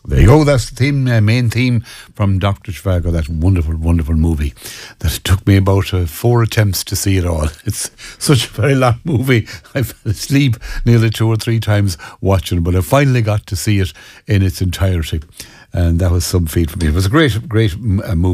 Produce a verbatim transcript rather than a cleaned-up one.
There you go, that's the theme, uh, main theme from Doctor Zhivago, that wonderful, wonderful movie that it took me about uh, four attempts to see it all. It's such a very long movie. I fell asleep nearly two or three times watching it, but I finally got to see it in its entirety, and that was some feat for me. It was a great, great uh, movie.